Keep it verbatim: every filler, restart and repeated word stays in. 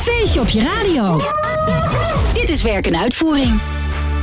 feestje op je radio. Dit is Werk en Uitvoering.